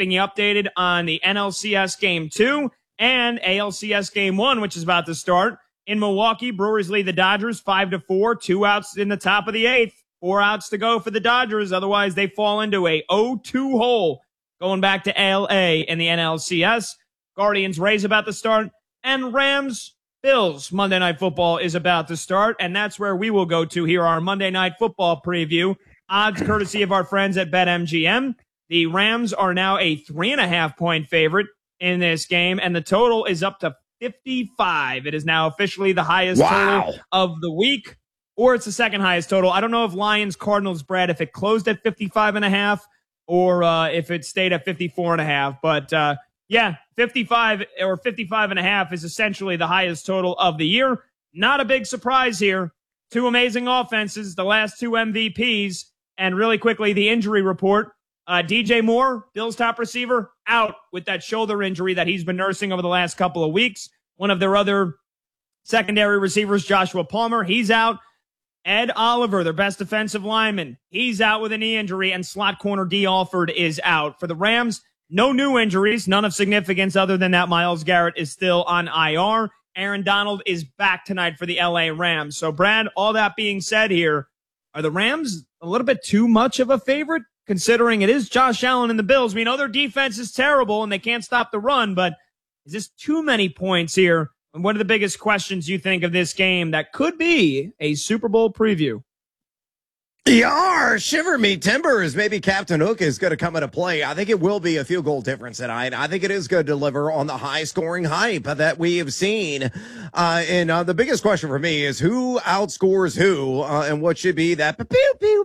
keeping you updated on the NLCS Game 2 and ALCS Game 1, which is about to start. In Milwaukee, Brewers lead the Dodgers 5-4, 2 outs in the top of the 8th, 4 outs to go for the Dodgers. Otherwise, they fall into a 0-2 hole going back to LA in the NLCS. Guardians Rays about to start, and Rams Bills Monday Night Football is about to start, and that's where we will go to here, our Monday Night Football preview. Odds courtesy of our friends at BetMGM. The Rams are now a 3.5-point favorite in this game, and the total is up to 55. It is now officially the highest total of the week, or it's the second highest total. I don't know if Lions-Cardinals, Brad, if it closed at 55.5 or if it stayed at 54.5, but yeah, 55 or 55.5 is essentially the highest total of the year. Not a big surprise here. 2 amazing offenses, the last 2 MVPs, and really quickly, the injury report. DJ Moore, Bills' top receiver, out with that shoulder injury that he's been nursing over the last couple of weeks. One of their other secondary receivers, Joshua Palmer, he's out. Ed Oliver, their best defensive lineman, he's out with a knee injury, and slot corner D. Alford is out. For the Rams, no new injuries, none of significance other than that Myles Garrett is still on IR. Aaron Donald is back tonight for the LA Rams. So, Brad, all that being said here, are the Rams a little bit too much of a favorite, considering it is Josh Allen and the Bills? We know their defense is terrible and they can't stop the run, but is this too many points here? And what are the biggest questions you think of this game that could be a Super Bowl preview? Yar, shiver me timbers. Maybe Captain Hook is going to come into play. I think it will be a field goal difference tonight. I think it is going to deliver on the high scoring hype that we have seen. And the biggest question for me is who outscores who, and what should be that pew, pew,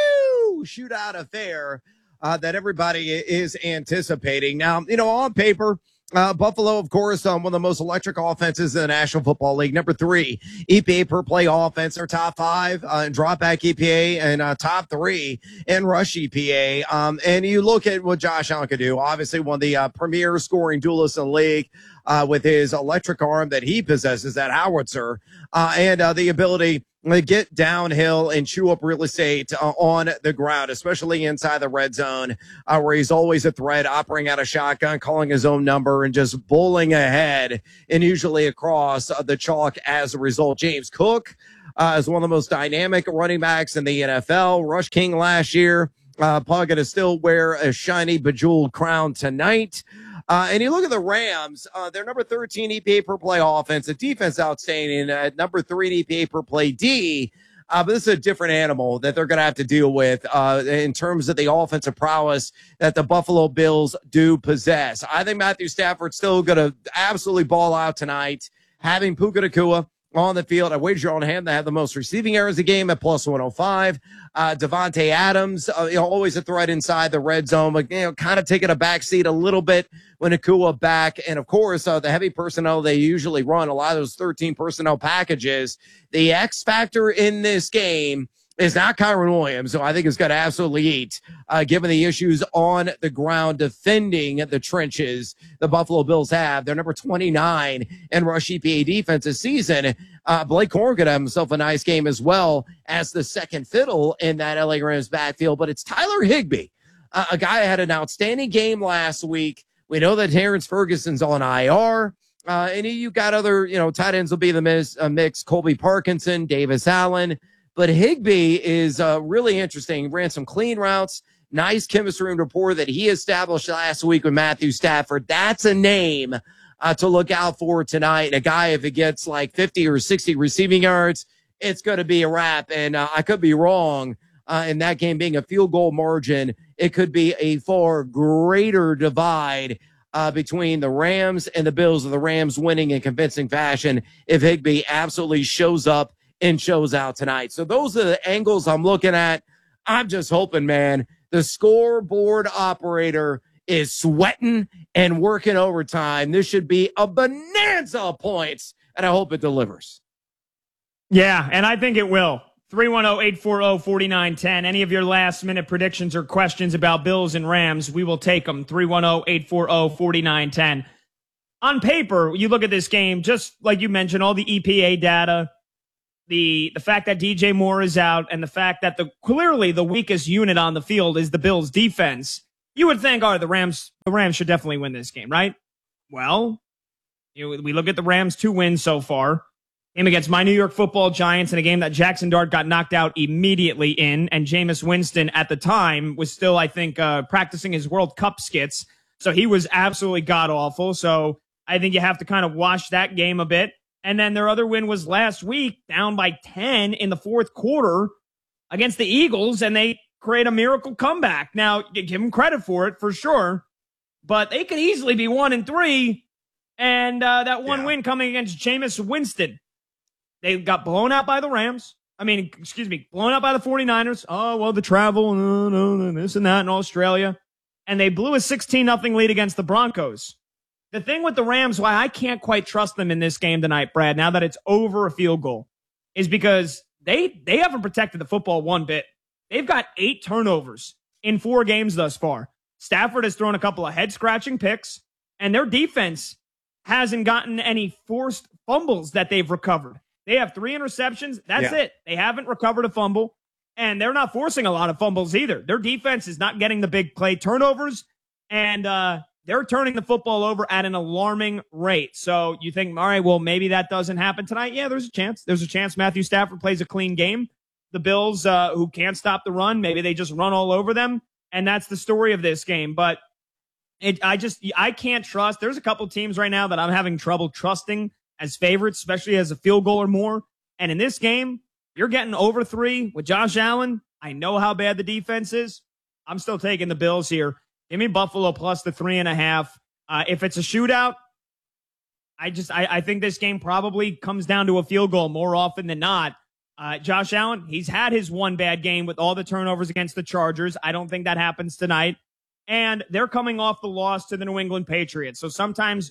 pew shootout affair that everybody is anticipating. Now, on paper, Buffalo, of course, one of the most electric offenses in the National Football League. Number 3, EPA per play offense. They're top 5 in drop back EPA and top 3 in rush EPA. And you look at what Josh Allen could do. Obviously, one of the premier scoring duelists in the league with his electric arm that he possesses, that howitzer, and the ability to get downhill and chew up real estate on the ground, especially inside the red zone, where he's always a threat, operating out a shotgun, calling his own number, and just bowling ahead and usually across the chalk as a result. James Cook is one of the most dynamic running backs in the NFL. Rush King last year. Probably going to still wear a shiny, bejeweled crown tonight. And you look at the Rams, they're number 13 EPA per play offense. The defense outstanding at number 3 in EPA per play D. But this is a different animal that they're going to have to deal with in terms of the offensive prowess that the Buffalo Bills do possess. I think Matthew Stafford's still going to absolutely ball out tonight, having Puka Nacua on the field. I wager on him to have the most receiving yards of the game at plus 105. Devontae Adams, always a threat inside the red zone, but, kind of taking a backseat a little bit when Nacua back. And, of course, the heavy personnel they usually run, a lot of those 13 personnel packages. The X factor in this game is not Kyron Williams, so I think it's going to absolutely eat, given the issues on the ground defending the trenches the Buffalo Bills have. They're number 29 in rush EPA defense this season. Blake Corum could have himself a nice game as well as the second fiddle in that LA Rams backfield, but it's Tyler Higbee, a guy that had an outstanding game last week. We know that Terrence Ferguson's on IR. And you got other, tight ends will be the mix. Colby Parkinson, Davis Allen. But Higbee is really interesting. Ran some clean routes, nice chemistry and rapport that he established last week with Matthew Stafford. That's a name to look out for tonight. A guy, if it gets like 50 or 60 receiving yards, it's going to be a wrap. And I could be wrong in that game being a field goal margin. It could be a far greater divide between the Rams and the Bills, of the Rams winning in convincing fashion if Higbee absolutely shows up and shows out tonight. So those are the angles I'm looking at. I'm just hoping, man, the scoreboard operator is sweating and working overtime. This should be a bonanza of points, and I hope it delivers. Yeah, and I think it will. 310-840-4910. Any of your last-minute predictions or questions about Bills and Rams, we will take them. 310-840-4910. On paper, you look at this game, just like you mentioned, all the EPA data, the fact that DJ Moore is out, and the fact that clearly the weakest unit on the field is the Bills' defense. you would think, the Rams should definitely win this game, right? Well, we look at the Rams' 2 wins so far. Game against my New York Football Giants in a game that Jackson Dart got knocked out immediately in, and Jameis Winston at the time was still, I think, practicing his World Cup skits. So he was absolutely god-awful. So I think you have to kind of watch that game a bit. And then their other win was last week, down by 10 in the fourth quarter against the Eagles, and they create a miracle comeback. Now, you give them credit for it, for sure, but they could easily be 1-3, and that one win coming against Jameis Winston. They got blown out by the Rams. Blown out by the 49ers. Oh, well, the travel, this and that in Australia. And they blew a 16-0 lead against the Broncos. The thing with the Rams, why I can't quite trust them in this game tonight, Brad, now that it's over a field goal, is because they haven't protected the football one bit. They've got 8 turnovers in 4 games thus far. Stafford has thrown a couple of head-scratching picks, and their defense hasn't gotten any forced fumbles that they've recovered. They have 3 interceptions. That's it. They haven't recovered a fumble, and they're not forcing a lot of fumbles either. Their defense is not getting the big play turnovers, and they're turning the football over at an alarming rate. So you think, all right, well, maybe that doesn't happen tonight. Yeah, there's a chance. There's a chance Matthew Stafford plays a clean game. The Bills, who can't stop the run, maybe they just run all over them, and that's the story of this game. But I can't trust. There's a couple teams right now that I'm having trouble trusting as favorites, especially as a field goal or more. And in this game, you're getting over 3 with Josh Allen. I know how bad the defense is. I'm still taking the Bills here. Give me Buffalo plus the 3.5. If it's a shootout, I think this game probably comes down to a field goal more often than not. Josh Allen, he's had his one bad game with all the turnovers against the Chargers. I don't think that happens tonight. And they're coming off the loss to the New England Patriots. So sometimes,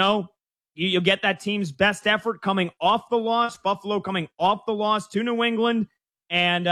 you'll get that team's best effort coming off the loss. Buffalo coming off the loss to New England. And,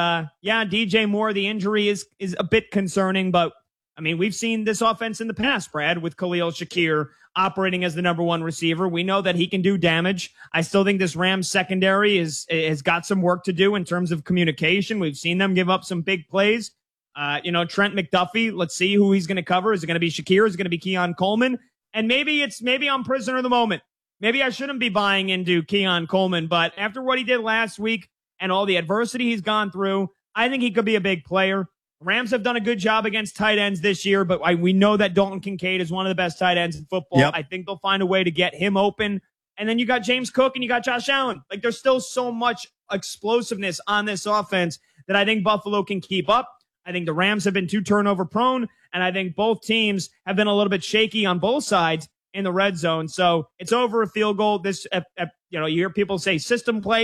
DJ Moore, the injury is a bit concerning. But, we've seen this offense in the past, Brad, with Khalil Shakir operating as the number 1 receiver. We know that he can do damage. I still think this Rams secondary has got some work to do in terms of communication. We've seen them give up some big plays. Trent McDuffie, let's see who he's going to cover. Is it going to be Shakir? Is it going to be Keon Coleman? And maybe I'm prisoner of the moment. Maybe I shouldn't be buying into Keon Coleman, but after what he did last week and all the adversity he's gone through, I think he could be a big player. Rams have done a good job against tight ends this year, but we know that Dalton Kincaid is one of the best tight ends in football. Yep. I think they'll find a way to get him open. And then you got James Cook and you got Josh Allen. There's still so much explosiveness on this offense that I think Buffalo can keep up. I think the Rams have been too turnover prone, and I think both teams have been a little bit shaky on both sides in the red zone. So it's over a field goal. You hear people say system play.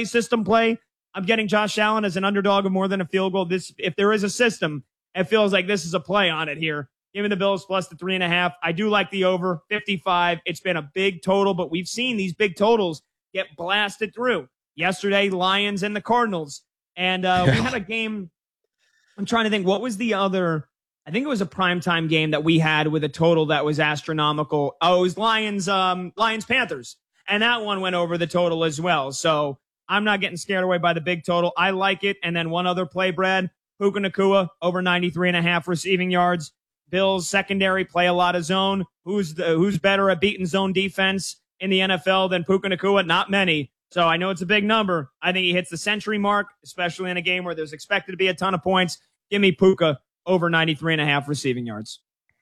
I'm getting Josh Allen as an underdog of more than a field goal. If there is a system, it feels like this is a play on it here. Give me the Bills plus the 3.5. I do like the over 55. It's been a big total, but we've seen these big totals get blasted through. Yesterday, Lions and the Cardinals. And we had a game. I'm trying to think, what was the other? I think it was a primetime game that we had with a total that was astronomical. Oh, it was Lions-Panthers. And that one went over the total as well. So I'm not getting scared away by the big total. I like it. And then one other play, Brad. Puka Nacua, over 93.5 receiving yards. Bills secondary play a lot of zone. Who's better at beating zone defense in the NFL than Puka Nacua? Not many. So I know it's a big number. I think he hits the century mark, especially in a game where there's expected to be a ton of points. Give me Puka over 93.5 receiving yards.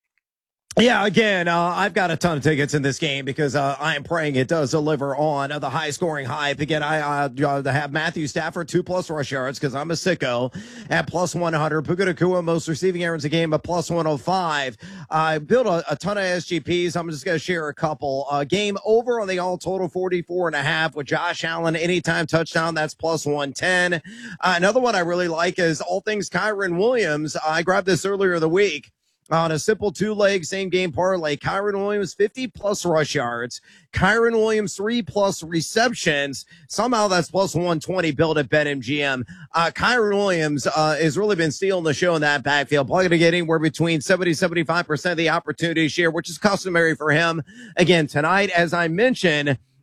Yeah, again, I've got a ton of tickets in this game because I am praying it does deliver on the high-scoring hype. Again, I have Matthew Stafford 2+ rush yards because I'm a sicko at plus 100. Puka Nacua, most receiving yards a game at plus 105. I built a ton of SGPs. I'm just going to share a couple. Game over on the all-total 44.5 with Josh Allen anytime touchdown. That's plus 110. Another one I really like is all things Kyren Williams. I grabbed this earlier in the week. On a simple 2-leg same game parlay, Kyren Williams 50+ rush yards, Kyren Williams 3+ receptions. Somehow that's plus 120 built at BetMGM. Kyren Williams has really been stealing the show in that backfield. Probably going to get anywhere between 70-75% of the opportunity share, which is customary for him. Again, tonight, as I mentioned,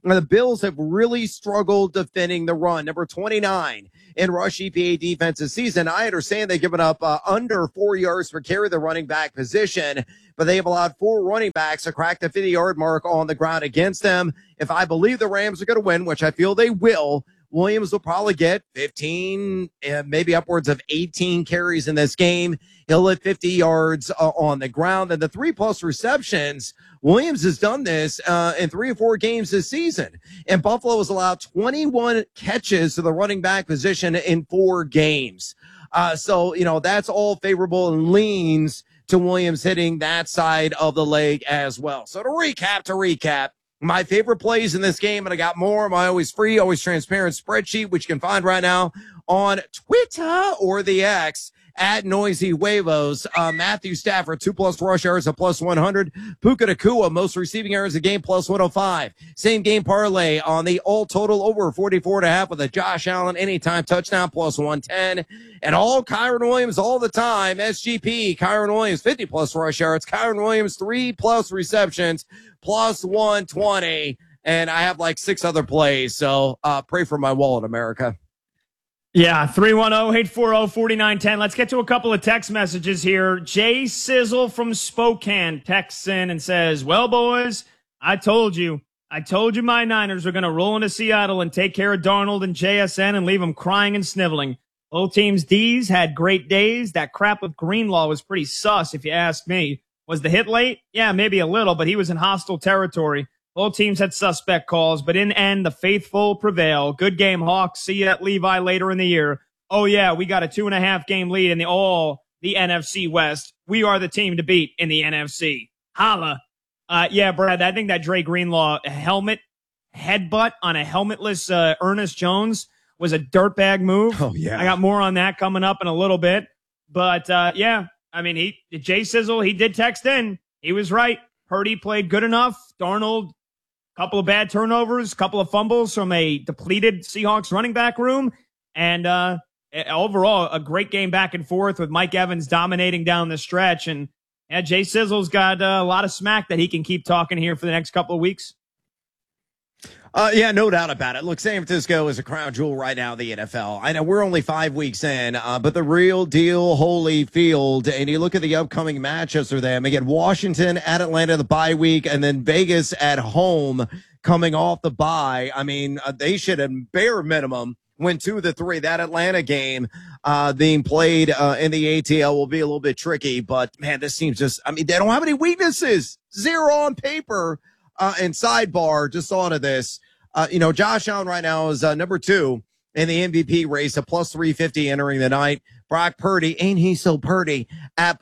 The Bills have really struggled defending the run. Number 29 in rush EPA defense this season. I understand they've given up under 4 yards per carry the running back position, but they have allowed 4 running backs to crack the 50-yard mark on the ground against them. If I believe the Rams are going to win, which I feel they will, Williams will probably get 15, maybe upwards of 18 carries in this game. He'll hit 50 yards on the ground. And the 3+ receptions, Williams has done this in 3 or 4 games this season. And Buffalo has allowed 21 catches to the running back position in 4 games. So, that's all favorable and leans to Williams hitting that side of the leg as well. So to recap, my favorite plays in this game, and I got more, my always free, always transparent spreadsheet, which you can find right now on Twitter or the X at Noisy Huevos. Matthew Stafford, 2+ rush yards, a +100. Puka Nacua, most receiving yards a game, +105. Same game parlay on the all total over 44.5 with a Josh Allen anytime touchdown, +110. And all Kyren Williams all the time. SGP, Kyren Williams, 50+ rush yards. Kyren Williams, 3+ receptions, +120. And I have like 6 other plays. So pray for my wallet, America. Yeah, 310-840-4910. Let's get to a couple of text messages here. Jay Sizzle from Spokane texts in and says, well, boys, I told you my Niners are going to roll into Seattle and take care of Darnold and JSN and leave them crying and sniveling. Both teams' D's had great days. That crap with Greenlaw was pretty sus, if you ask me. Was the hit late? Yeah, maybe a little, but he was in hostile territory. Both teams had suspect calls, but in the end, the faithful prevail. Good game, Hawks. See you at Levi later in the year. Oh, yeah, we got a 2.5 game lead in the NFC West. We are the team to beat in the NFC. Holla. Yeah, Brad, I think that Dre Greenlaw helmet headbutt on a helmetless Ernest Jones was a dirtbag move. Oh, yeah. I got more on that coming up in a little bit. But, yeah, I mean, Jay Sizzle, he did text in. He was right. Purdy played good enough. Darnold, couple of bad turnovers, couple of fumbles from a depleted Seahawks running back room. And overall, a great game back and forth with Mike Evans dominating down the stretch. And Jay Sizzle's got a lot of smack that he can keep talking here for the next couple of weeks. Yeah, no doubt about it. Look, San Francisco is a crown jewel right now in the NFL. I know we're only 5 weeks in, but the real deal, Holy Field, and you look at the upcoming matchups for them. Again, Washington at Atlanta, the bye week, and then Vegas at home coming off the bye. I mean, they should, at bare minimum, win 2 of the 3. That Atlanta game being played in the ATL will be a little bit tricky, but, man, this team's just, I mean, they don't have any weaknesses. 0 on paper. And sidebar, just thought of this. Josh Allen right now is number 2 in the MVP race, a +350 entering the night. Brock Purdy, ain't he so purdy, at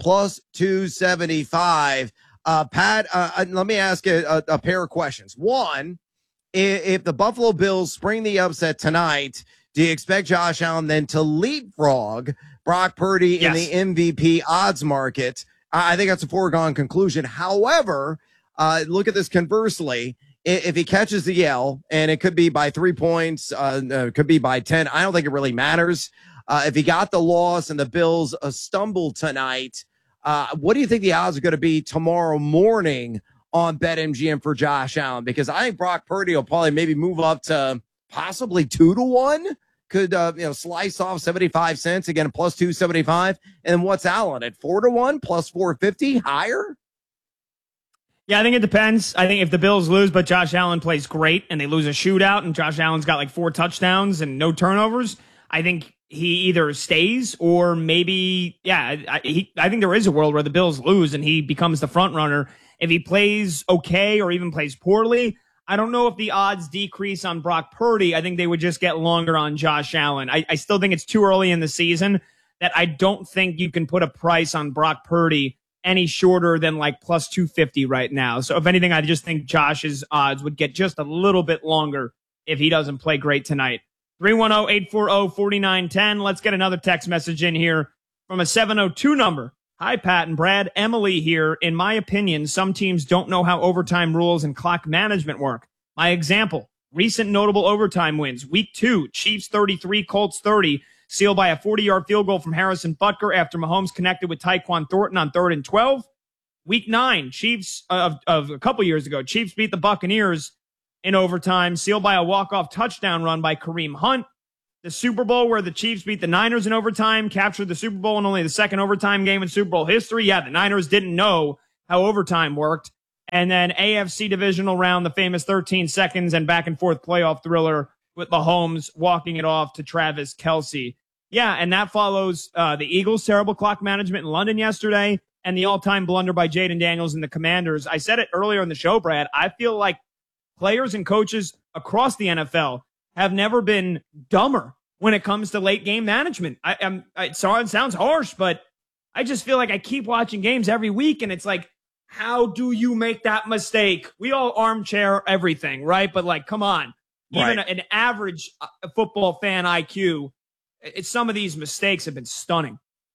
+275. Pat, let me ask you a pair of questions. One, if the Buffalo Bills spring the upset tonight, do you expect Josh Allen then to leapfrog Brock Purdy in the MVP odds market? I think that's a foregone conclusion. However, look at this conversely. If he catches the L, and it could be by 3 points, could be by 10, I don't think it really matters. If he got the loss and the Bills stumble tonight, what do you think the odds are going to be tomorrow morning on BetMGM for Josh Allen? Because I think Brock Purdy will probably maybe move up to possibly 2-1. Could, slice off 75 cents, again, +275. And what's Allen at 4-1, +450, higher? Yeah, I think it depends. I think if the Bills lose, but Josh Allen plays great and they lose a shootout and Josh Allen's got like 4 touchdowns and no turnovers, I think he either stays or maybe, I think there is a world where the Bills lose and he becomes the front runner. If he plays okay or even plays poorly, I don't know if the odds decrease on Brock Purdy. I think they would just get longer on Josh Allen. I still think it's too early in the season that I don't think you can put a price on Brock Purdy any shorter than like +250 right now. So if anything, I just think Josh's odds would get just a little bit longer if he doesn't play great tonight. 310-840-4910. Let's get another text message in here from a 702 number. Hi, Pat and Brad. Emily here. In my opinion, some teams don't know how overtime rules and clock management work. My example, recent notable overtime wins. Week 2, Chiefs 33, Colts 30. Sealed by a 40-yard field goal from Harrison Butker after Mahomes connected with Tyquan Thornton on 3rd and 12. Week 9, Chiefs of a couple years ago, Chiefs beat the Buccaneers in overtime, sealed by a walk-off touchdown run by Kareem Hunt. The Super Bowl where the Chiefs beat the Niners in overtime, captured the Super Bowl in only the second overtime game in Super Bowl history. Yeah, the Niners didn't know how overtime worked. And then AFC divisional round, the famous 13 seconds and back-and-forth playoff thriller with Mahomes walking it off to Travis Kelce. Yeah, and that follows the Eagles' terrible clock management in London yesterday and the all-time blunder by Jaden Daniels and the Commanders. I said it earlier in the show, Brad. I feel like players and coaches across the NFL have never been dumber when it comes to late game management. It sounds harsh, but I just feel like I keep watching games every week, and it's like, how do you make that mistake? We all armchair everything, right? But like, come on, even an average football fan IQ, some of these mistakes have been stunning.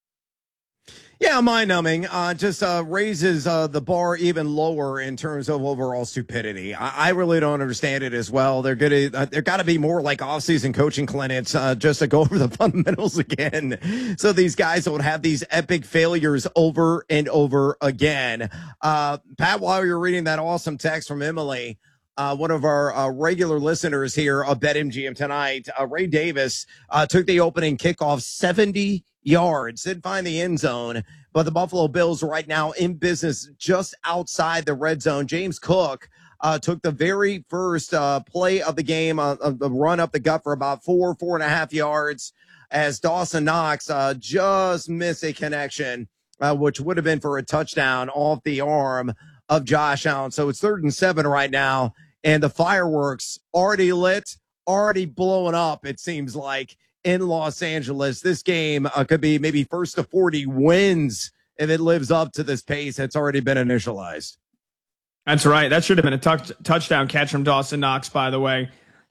Yeah, mind-numbing. Just raises the bar even lower in terms of overall stupidity. I really don't understand it as well. There got to be more like off-season coaching clinics just to go over the fundamentals again, so these guys don't have these epic failures over and over again. Pat, while you're reading that awesome text from Emily, one of our regular listeners here of BetMGM tonight, Ray Davis, took the opening kickoff 70 yards, didn't find the end zone, but the Buffalo Bills right now in business just outside the red zone. James Cook took the very first play of the game, the run up the gut for about 4.5 yards, as Dawson Knox just missed a connection, which would have been for a touchdown off the arm of Josh Allen. So it's 3rd and 7 right now, and the fireworks already lit, already blowing up, it seems like, in Los Angeles. This game could be maybe first to 40 wins if it lives up to this pace that's already been initialized. That's right. That should have been a touchdown catch from Dawson Knox, by the way.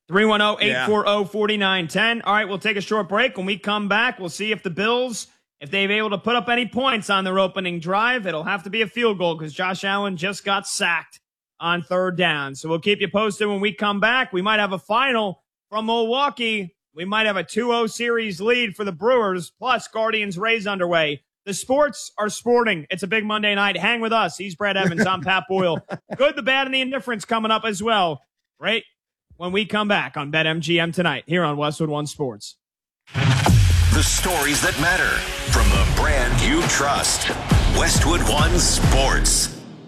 310-840-4910. All right, we'll take a short break. When we come back, we'll see if the Bills, if they've able to put up any points on their opening drive. It'll have to be a field goal because Josh Allen just got sacked on 3rd down. So we'll keep you posted when we come back. We might have a final from Milwaukee. We might have a 2-0 series lead for the Brewers, plus Guardians-Rays underway. The sports are sporting. It's a big Monday night. Hang with us. He's Brad Evans. I'm Pat Boyle. Good, the bad, and the indifference coming up as well. Right when we come back on BetMGM tonight here on Westwood One Sports. The stories that matter from the brand you trust. Westwood One Sports.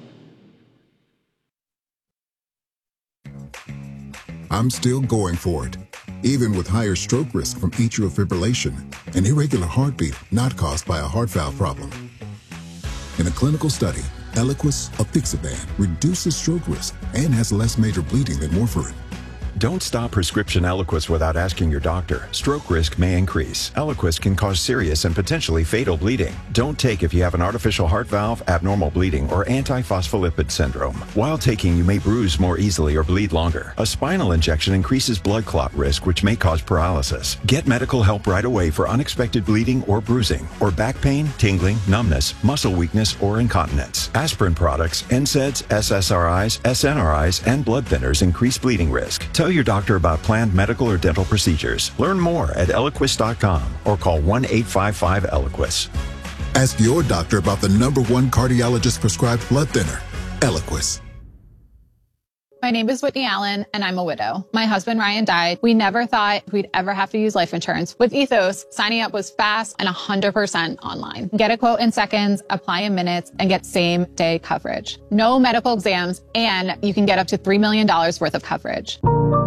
I'm still going for it, even with higher stroke risk from atrial fibrillation, an irregular heartbeat not caused by a heart valve problem. In a clinical study, Eliquis, apixaban, reduces stroke risk and has less major bleeding than warfarin. Don't stop prescription Eliquis without asking your doctor. Stroke risk may increase. Eliquis can cause serious and potentially fatal bleeding. Don't take if you have an artificial heart valve, abnormal bleeding, or antiphospholipid syndrome. While taking, you may bruise more easily or bleed longer. A spinal injection increases blood clot risk, which may cause paralysis. Get medical help right away for unexpected bleeding or bruising, or back pain, tingling, numbness, muscle weakness, or incontinence. Aspirin products, NSAIDs, SSRIs, SNRIs, and blood thinners increase bleeding risk. Tell your doctor about planned medical or dental procedures. Learn more at Eliquis.com or call 1-855-ELIQUIS. Ask your doctor about the #1 cardiologist prescribed blood thinner, Eliquis. My name is Whitney Allen, and I'm a widow. My husband, Ryan, died. We never thought we'd ever have to use life insurance. With Ethos, signing up was fast and 100% online. Get a quote in seconds, apply in minutes, and get same-day coverage. No medical exams, and you can get up to $3 million worth of coverage.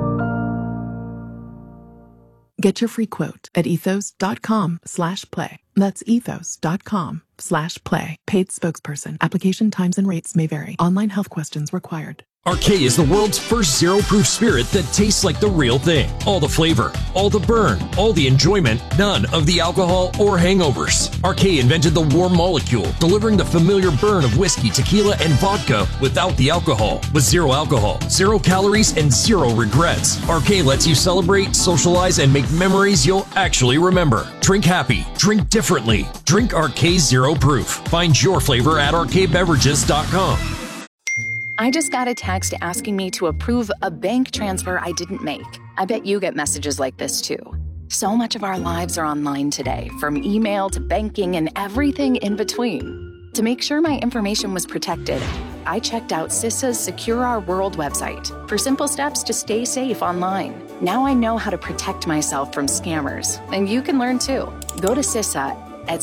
Get your free quote at ethos.com/play. That's ethos.com/play. Paid spokesperson. Application times and rates may vary. Online health questions required. RK is the world's first zero-proof spirit that tastes like the real thing. All the flavor, all the burn, all the enjoyment, none of the alcohol or hangovers. RK invented the warm molecule, delivering the familiar burn of whiskey, tequila, and vodka without the alcohol. With zero alcohol, 0 calories, and 0 regrets. RK lets you celebrate, socialize, and make memories you'll actually remember. Drink happy. Drink differently. Drink RK Zero Proof. Find your flavor at rkbeverages.com. I just got a text asking me to approve a bank transfer I didn't make. I bet you get messages like this too. So much of our lives are online today, from email to banking and everything in between. To make sure my information was protected, I checked out CISA's Secure Our World website for simple steps to stay safe online. Now I know how to protect myself from scammers, and you can learn too. Go to CISA at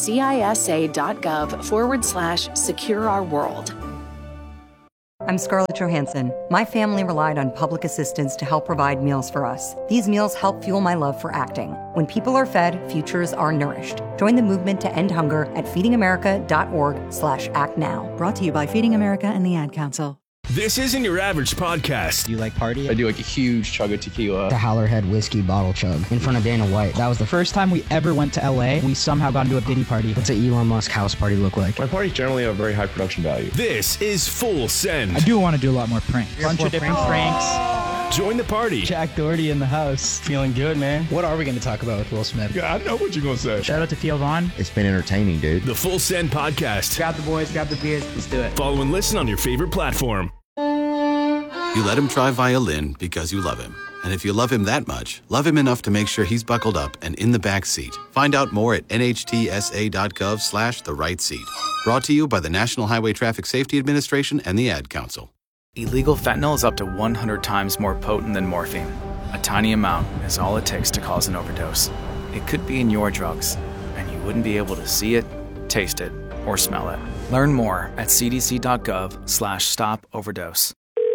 cisa.gov/Secure Our World. I'm Scarlett Johansson. My family relied on public assistance to help provide meals for us. These meals help fuel my love for acting. When people are fed, futures are nourished. Join the movement to end hunger at feedingamerica.org/actnow. Brought to you by Feeding America and the Ad Council. This isn't your average podcast. Do you like party? I do like a huge chug of tequila. The Howlerhead whiskey bottle chug in front of Dana White. That was the first time we ever went to LA. We somehow got into a Diddy party. What's an Elon Musk house party look like? My parties generally have very high production value. This is Full Send. I do want to do a lot more pranks. Bunch of different pranks. Join the party. Jack Doherty in the house. Feeling good, man. What are we going to talk about with Will Smith? Yeah, I know what you're going to say. Shout out to Theo Vaughn. It's been entertaining, dude. The Full Send podcast. Grab the boys, grab the beers. Let's do it. Follow and listen on your favorite platform. You let him try violin because you love him. And if you love him that much, love him enough to make sure he's buckled up and in the back seat. Find out more at nhtsa.gov/the-right-seat. Brought to you by the National Highway Traffic Safety Administration and the Ad Council. Illegal fentanyl is up to 100 times more potent than morphine. A tiny amount is all it takes to cause an overdose. It could be in your drugs, and you wouldn't be able to see it, taste it, or smell it. Learn more at cdc.gov/stop-overdose.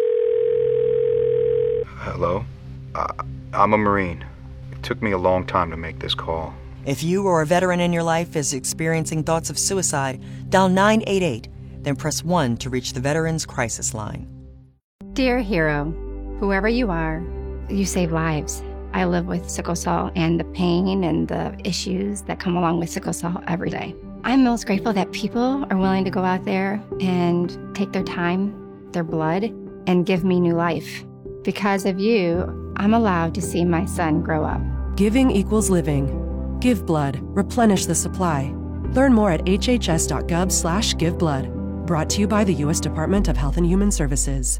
Hello? I'm a Marine. It took me a long time to make this call. If you or a veteran in your life is experiencing thoughts of suicide, dial 988, then press 1 to reach the Veterans Crisis Line. Dear hero, whoever you are, you save lives. I live with sickle cell and the pain and the issues that come along with sickle cell every day. I'm most grateful that people are willing to go out there and take their time, their blood, and give me new life. Because of you, I'm allowed to see my son grow up. Giving equals living. Give blood. Replenish the supply. Learn more at hhs.gov/giveblood. Brought to you by the U.S. Department of Health and Human Services.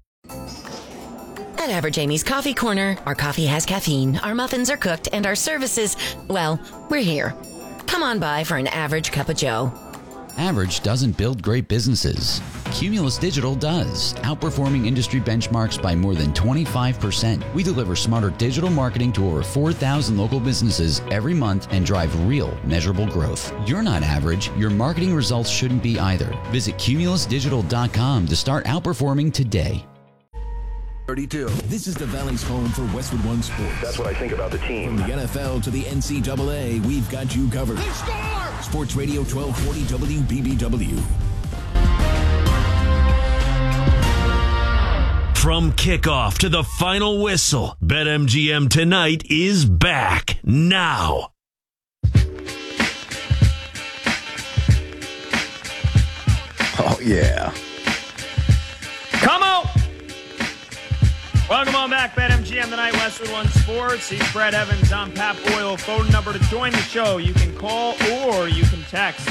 At Average Amy's Coffee Corner, our coffee has caffeine, our muffins are cooked, and our services, well, we're here. Come on by for an average cup of joe. Average doesn't build great businesses. Cumulus Digital does, outperforming industry benchmarks by more than 25%. We deliver smarter digital marketing to over 4,000 local businesses every month and drive real, measurable growth. You're not average. Your marketing results shouldn't be either. Visit cumulusdigital.com to start outperforming today. 32. This is the Valley's home for Westwood One Sports. That's what I think about the team. From the NFL to the NCAA, we've got you covered. They score! Sports Radio 1240 WBBW. From kickoff to the final whistle, BetMGM Tonight is back now. Oh, yeah. Come on! Welcome on back, BetMGM Tonight, Westwood One Sports. He's Brett Evans. I'm Pat Boyle. Phone number to join the show. You can call or you can text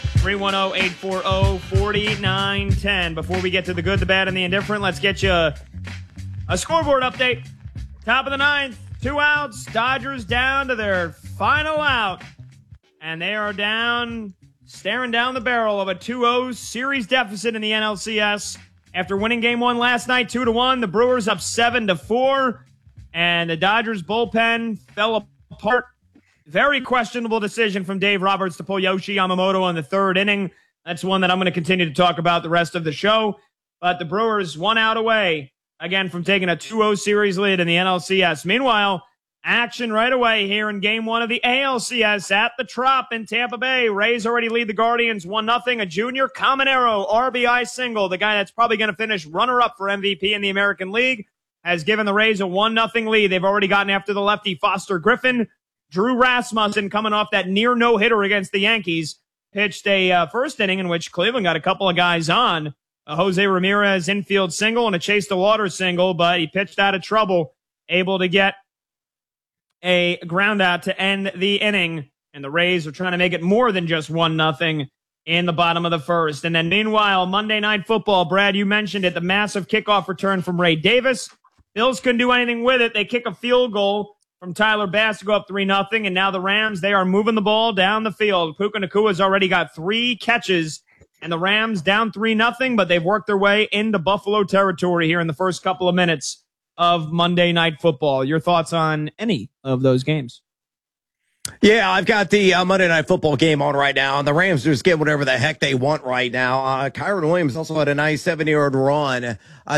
310-840-4910. Before we get to the good, the bad, and the indifferent, let's get you a scoreboard update. Top of the ninth, 2 outs. Dodgers down to their final out. And they are down, staring down the barrel of a 2-0 series deficit in the NLCS. After winning game 1 last night, 2-1, the Brewers up 7-4, and the Dodgers bullpen fell apart. Very questionable decision from Dave Roberts to pull Yoshi Yamamoto in the third inning. That's one that I'm going to continue to talk about the rest of the show. But the Brewers 1 out away, again, from taking a 2-0 series lead in the NLCS. Meanwhile, action right away here in game 1 of the ALCS at the Trop in Tampa Bay. Rays already lead the Guardians 1-0. A junior Caminero RBI single. The guy that's probably going to finish runner-up for MVP in the American League has given the Rays a 1-0 lead. They've already gotten after the lefty Foster Griffin. Drew Rasmussen, coming off that near no-hitter against the Yankees, pitched a first inning in which Cleveland got a couple of guys on. A Jose Ramirez infield single and a Chase DeLauder single, but he pitched out of trouble, able to get a ground out to end the inning, and the Rays are trying to make it more than just 1-0 in the bottom of the first. And then meanwhile, Monday Night Football, Brad, you mentioned it, the massive kickoff return from Ray Davis. Bills couldn't do anything with it. They kick a field goal from Tyler Bass to go up 3-0, and now the Rams, they are moving the ball down the field. Puka Nakua's already got 3 catches And the Rams down 3-0, but they've worked their way into Buffalo territory here in the first couple of minutes of Monday Night Football. Your thoughts on any of those games? Yeah, I've got the Monday Night Football game on right now, and the Rams just get whatever the heck they want right now. Kyron Williams also had a nice 70-yard run